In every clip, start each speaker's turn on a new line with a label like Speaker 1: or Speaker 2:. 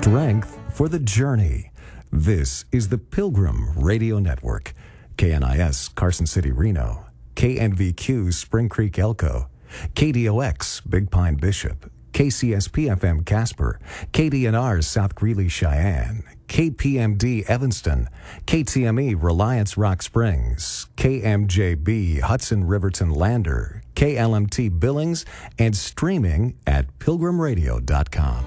Speaker 1: Strength for the journey. This is the Pilgrim Radio Network. KNIS Carson City, Reno. KNVQ Spring Creek, Elko. KDOX Big Pine, Bishop. KCSP FM Casper. KDNR South Greeley, Cheyenne. KPMD Evanston. KTME Reliance Rock Springs. KMJB Hudson Riverton Lander. KLMT Billings, and streaming at pilgrimradio.com.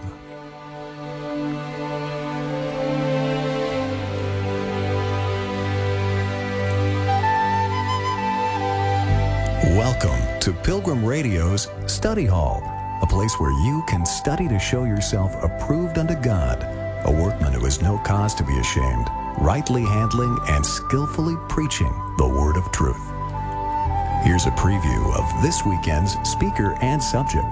Speaker 1: Welcome to Pilgrim Radio's Study Hall, a place where you can study to show yourself approved unto God, a workman who has no cause to be ashamed, rightly handling and skillfully preaching the word of truth. Here's a preview of this weekend's speaker and subject.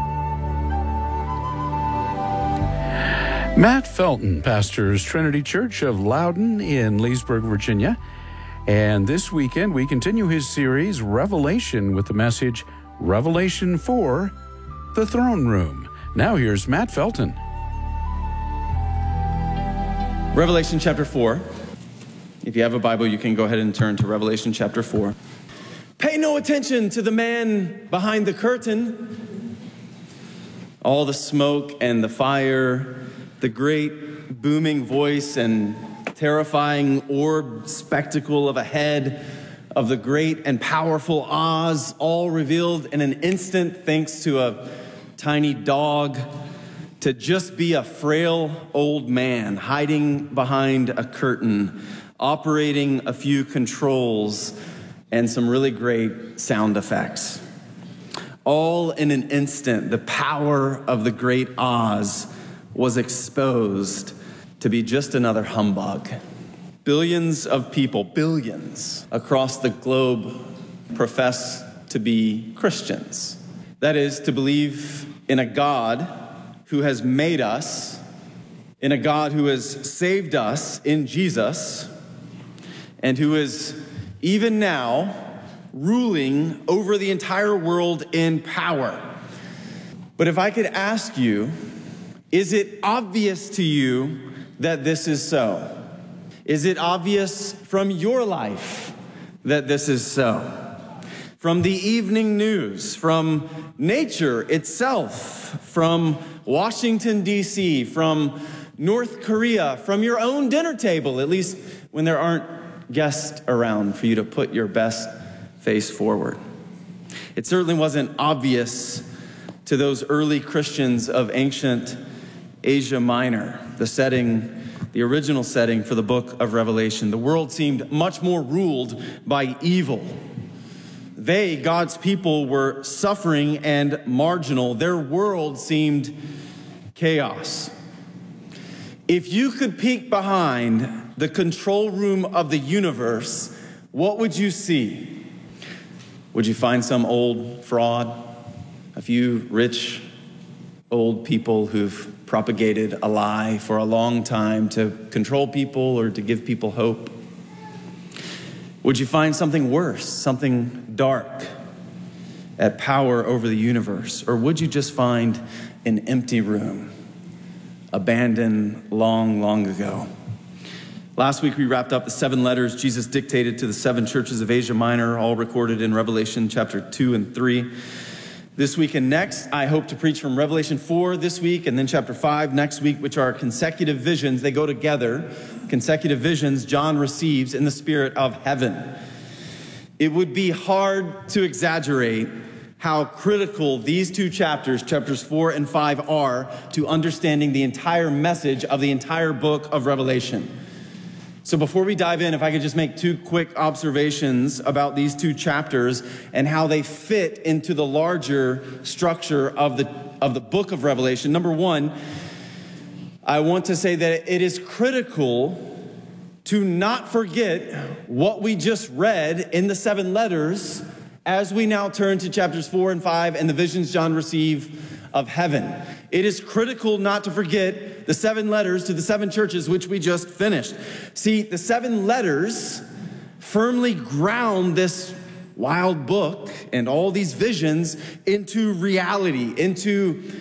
Speaker 2: Matt Felton pastors Trinity Church of Loudon in Leesburg, Virginia. And this weekend, we continue his series, Revelation, with the message, Revelation 4, the Throne Room. Now here's Matt Felton.
Speaker 3: Revelation chapter 4. If you have a Bible, you can go ahead and turn to Revelation chapter 4. Pay no attention to the man behind the curtain. All the smoke and the fire, the great booming voice and terrifying orb spectacle of a head of the great and powerful Oz, all revealed in an instant thanks to a tiny dog, to just be a frail old man hiding behind a curtain, operating a few controls and some really great sound effects. All in an instant, the power of the great Oz was exposed to be just another humbug. Billions of people, billions across the globe profess to be Christians. That is, to believe in a God who has made us, in a God who has saved us in Jesus, and who is even now ruling over the entire world in power. But if I could ask you, is it obvious to you that this is so? Is it obvious from your life that this is so? From the evening news, from nature itself, from Washington, D.C., from North Korea, from your own dinner table, at least when there aren't guests around for you to put your best face forward. It certainly wasn't obvious to those early Christians of ancient Asia Minor, the original setting for the book of Revelation. The world seemed much more ruled by evil. They, God's people, were suffering and marginal. Their world seemed chaos. If you could peek behind the control room of the universe, what would you see? Would you find some old fraud? A few rich old people who've propagated a lie for a long time to control people or to give people hope? Would you find something worse, something dark at power over the universe? Or would you just find an empty room, abandoned long, long ago? Last week we wrapped up the 7 letters Jesus dictated to the 7 churches of Asia Minor, all recorded in Revelation chapter 2 and 3. This week and next, I hope to preach from Revelation 4 this week and then chapter 5 next week, which are consecutive visions. They go together. Consecutive visions John receives in the spirit of heaven. It would be hard to exaggerate how critical these 2 chapters, chapters 4 and 5, are to understanding the entire message of the entire book of Revelation. So before we dive in, if I could just make 2 quick observations about these 2 chapters and how they fit into the larger structure of the book of Revelation. Number 1, I want to say that it is critical to not forget what we just read in the 7 letters as we now turn to chapters 4 and 5 and the visions John received of heaven. It is critical not to forget the 7 letters to the 7 churches which we just finished. See, the 7 letters firmly ground this wild book and all these visions into reality, into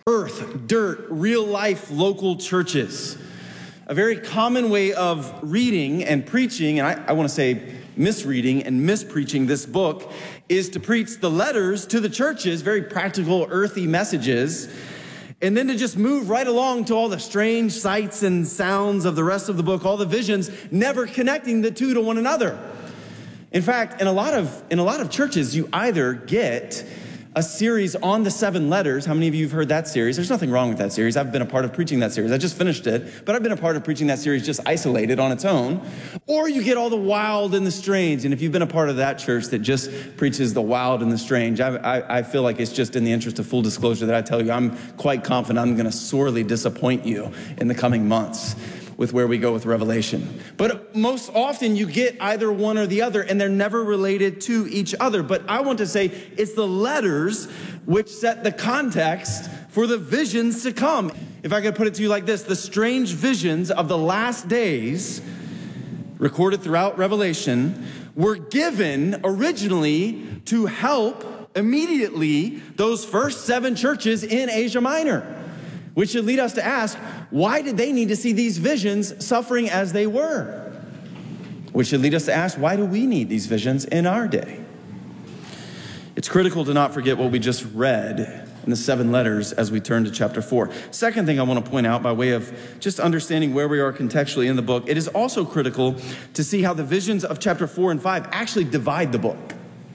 Speaker 3: earth, dirt, real life local churches. A very common way of reading and preaching, and I want to say misreading and mispreaching this book, is to preach the letters to the churches, very practical, earthy messages, and then to just move right along to all the strange sights and sounds of the rest of the book, all the visions, never connecting the two to one another. In fact, in a lot of churches, you either get a series on the 7 letters. How many of you have heard that series? There's nothing wrong with that series. I've been a part of preaching that series. I just finished it, but I've been a part of preaching that series just isolated on its own. Or you get all the wild and the strange. And if you've been a part of that church that just preaches the wild and the strange, I feel like it's just in the interest of full disclosure that I tell you, I'm quite confident I'm going to sorely disappoint you in the coming months with where we go with Revelation. But most often you get either one or the other, and they're never related to each other. But I want to say it's the letters which set the context for the visions to come. If I could put it to you like this, the strange visions of the last days recorded throughout Revelation were given originally to help immediately those first 7 churches in Asia Minor, which should lead us to ask, why did they need to see these visions suffering as they were? Which should lead us to ask, why do we need these visions in our day? It's critical to not forget what we just read in the 7 letters as we turn to chapter 4. Second thing I want to point out by way of just understanding where we are contextually in the book, it is also critical to see how the visions of chapter 4 and 5 actually divide the book.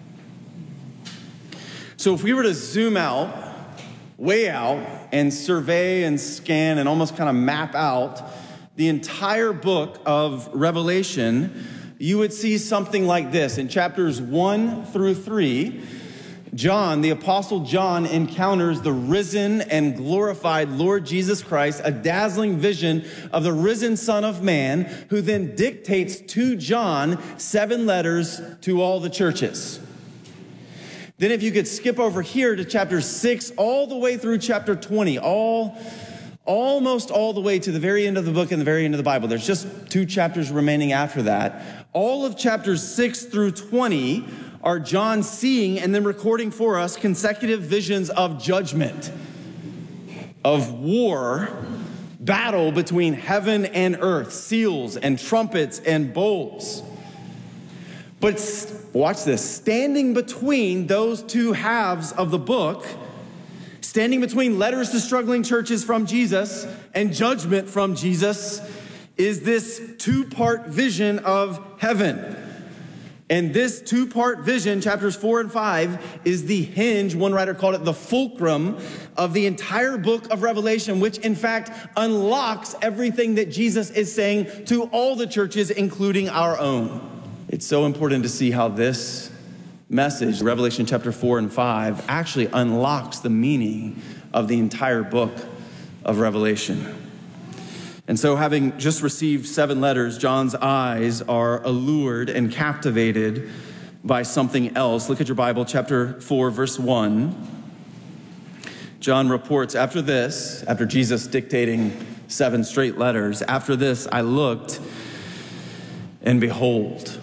Speaker 3: So if we were to zoom out, way out, and survey and scan and almost kind of map out the entire book of Revelation, you would see something like this. In chapters 1 through 3, John, the Apostle John, encounters the risen and glorified Lord Jesus Christ, a dazzling vision of the risen Son of Man, who then dictates to John 7 letters to all the churches. Then if you could skip over here to chapter 6, all the way through chapter 20, almost all the way to the very end of the book and the very end of the Bible. There's just 2 chapters remaining after that. All of chapters 6 through 20 are John seeing and then recording for us consecutive visions of judgment, of war, battle between heaven and earth, seals and trumpets and bowls. But watch this, standing between those 2 halves of the book, standing between letters to struggling churches from Jesus and judgment from Jesus, is this 2-part vision of heaven. And this 2-part vision, chapters 4 and 5, is the hinge, one writer called it the fulcrum, of the entire book of Revelation, which in fact unlocks everything that Jesus is saying to all the churches, including our own. It's so important to see how this message, Revelation chapter 4 and 5, actually unlocks the meaning of the entire book of Revelation. And so, having just received 7 letters, John's eyes are allured and captivated by something else. Look at your Bible, chapter 4, verse 1. John reports, after Jesus dictating 7 straight letters, after this I looked, and behold,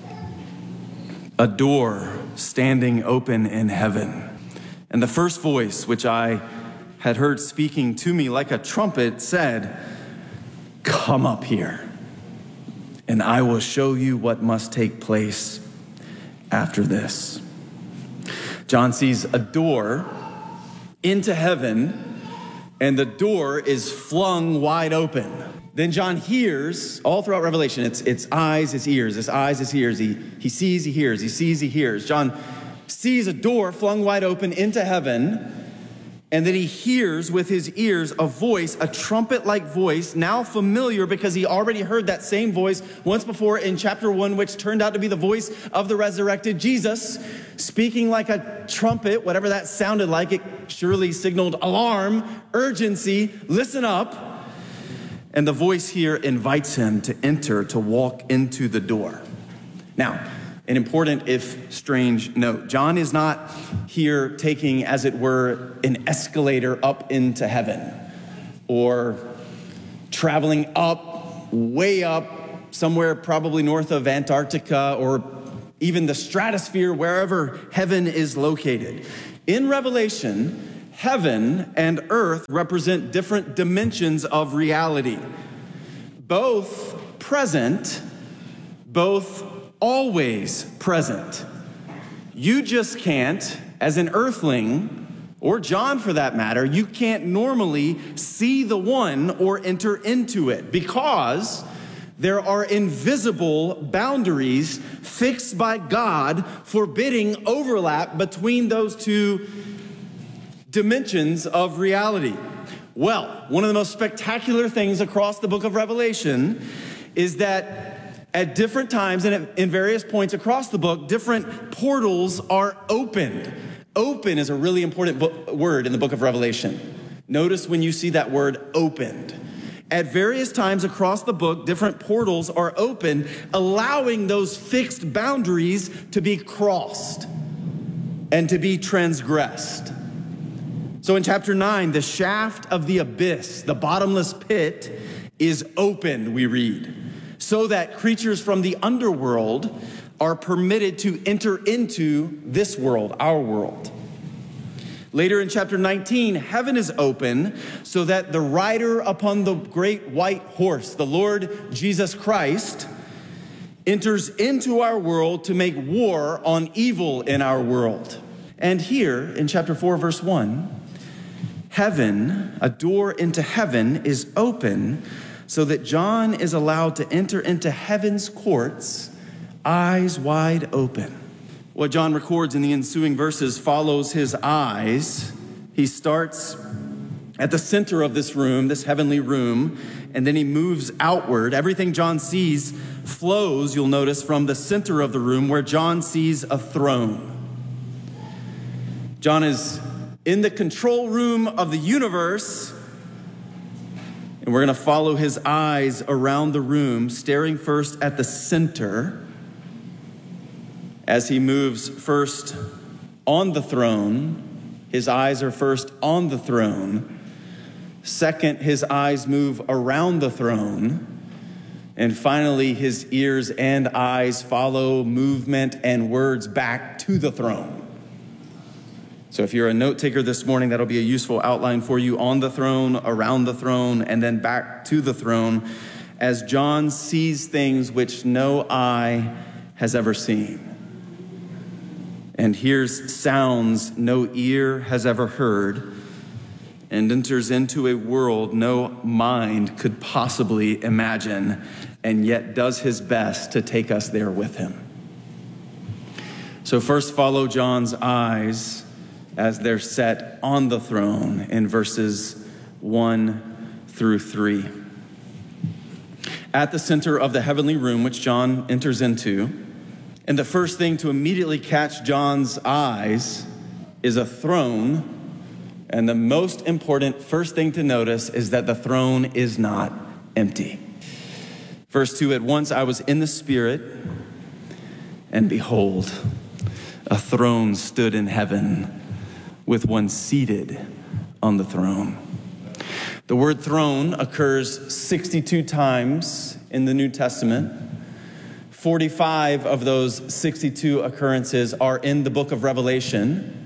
Speaker 3: a door standing open in heaven. And the first voice, which I had heard speaking to me like a trumpet, said, "Come up here, and I will show you what must take place after this." John sees a door into heaven, and the door is flung wide open. Then John hears, all throughout Revelation, it's eyes, it's ears, it's eyes, it's ears. He sees, he hears, he sees, he hears. John sees a door flung wide open into heaven, and then he hears with his ears a voice, a trumpet-like voice, now familiar because he already heard that same voice once before in chapter 1, which turned out to be the voice of the resurrected Jesus, speaking like a trumpet, whatever that sounded like. It surely signaled alarm, urgency, listen up. And the voice here invites him to enter, to walk into the door. Now, an important, if strange note. John is not here taking, as it were, an escalator up into heaven, or traveling up, way up, somewhere probably north of Antarctica, or even the stratosphere, wherever heaven is located. In Revelation, heaven and earth represent different dimensions of reality, both present, both always present. You just can't, as an earthling, or John for that matter, you can't normally see the one or enter into it because there are invisible boundaries fixed by God forbidding overlap between those two dimensions of reality. Well, one of the most spectacular things across the book of Revelation is that at different times and in various points across the book, different portals are opened. Open is a really important word in the book of Revelation. Notice when you see that word opened. At various times across the book, different portals are open, allowing those fixed boundaries to be crossed and to be transgressed. So in chapter 9, the shaft of the abyss, the bottomless pit, is opened, we read, so that creatures from the underworld are permitted to enter into this world, our world. Later in chapter 19, heaven is open so that the rider upon the great white horse, the Lord Jesus Christ, enters into our world to make war on evil in our world. And here in chapter 4, verse 1, heaven, a door into heaven is open so that John is allowed to enter into heaven's courts, eyes wide open. What John records in the ensuing verses follows his eyes. He starts at the center of this room, this heavenly room, and then he moves outward. Everything John sees flows, you'll notice, from the center of the room where John sees a throne. John is in the control room of the universe, and we're going to follow his eyes around the room, staring first at the center as he moves first on the throne. His eyes are first on the throne. Second, his eyes move around the throne. And finally, his ears and eyes follow movement and words back to the throne. So if you're a note taker this morning, that'll be a useful outline for you: on the throne, around the throne, and then back to the throne, as John sees things which no eye has ever seen, and hears sounds no ear has ever heard, and enters into a world no mind could possibly imagine, and yet does his best to take us there with him. So first, follow John's eyes as they're set on the throne in verses 1 through 3. At the center of the heavenly room, which John enters into, and the first thing to immediately catch John's eyes is a throne. And the most important first thing to notice is that the throne is not empty. Verse 2, at once I was in the Spirit, and behold, a throne stood in heaven, with one seated on the throne. The word throne occurs 62 times in the New Testament. 45 of those 62 occurrences are in the book of Revelation.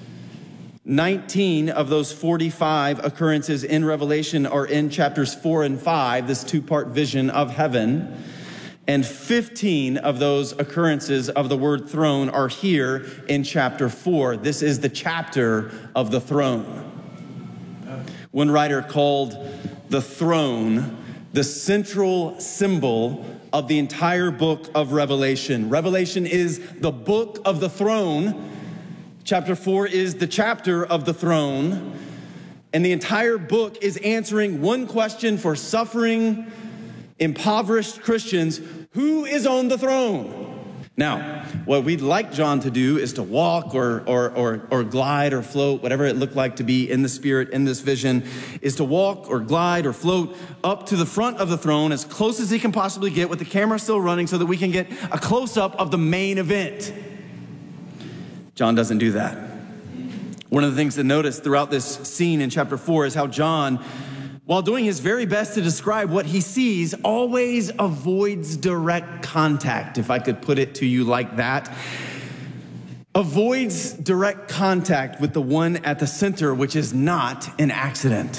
Speaker 3: 19 of those 45 occurrences in Revelation are in chapters 4 and 5, this two-part vision of heaven. And 15 of those occurrences of the word throne are here in chapter 4. This is the chapter of the throne. One writer called the throne the central symbol of the entire book of Revelation. Revelation is the book of the throne. Chapter 4 is the chapter of the throne. And the entire book is answering one question for suffering, impoverished Christians: who is on the throne? Now, what we'd like John to do is to walk or glide or float, whatever it looked like to be in the Spirit in this vision, is to walk or glide or float up to the front of the throne as close as he can possibly get, with the camera still running, so that we can get a close-up of the main event. John doesn't do that. One of the things to notice throughout this scene in chapter 4 is how John, while doing his very best to describe what he sees, always avoids direct contact, if I could put it to you like that. avoids direct contact with the one at the center, which is not an accident.